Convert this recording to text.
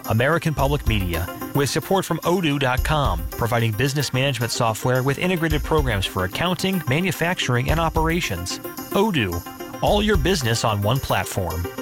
American Public Media, with support from Odoo.com, providing business management software with integrated programs for accounting, manufacturing, and operations. Odoo, all your business on one platform.